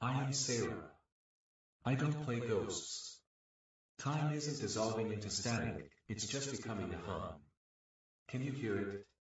I am Sarah. I don't play ghosts. Time isn't dissolving into static, it's just becoming a hum. Can you hear it?